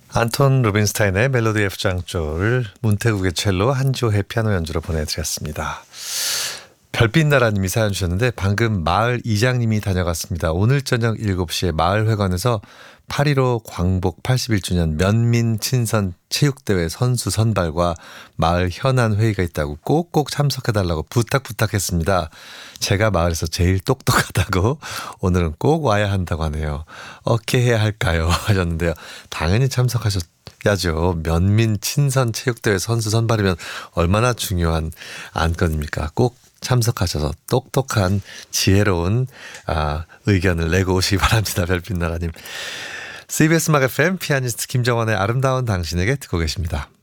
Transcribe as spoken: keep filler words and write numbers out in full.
안톤 루빈스타인의 멜로디 F 장조를 문태국의 첼로, 한조의 피아노 연주로 보내드렸습니다. 별빛나라님이 사연 주셨는데 방금 마을 이장님이 다녀갔습니다. 오늘 저녁 일곱 시에 마을회관에서 팔일오 광복 팔십일 주년 면민 친선 체육대회 선수 선발과 마을 현안 회의가 있다고 꼭꼭 참석해달라고 부탁 부탁했습니다. 제가 마을에서 제일 똑똑하다고 오늘은 꼭 와야 한다고 하네요. 어떻게 해야 할까요? 하셨는데요. 당연히 참석하셔야죠. 면민 친선 체육대회 선수 선발이면 얼마나 중요한 안건입니까? 꼭 참석하셔서 똑똑한 지혜로운 아, 의견을 내고 오시기 바랍니다. 별빛나라님. 씨비에스 음악 에프엠 피아니스트 김정원의 아름다운 당신에게 듣고 계십니다.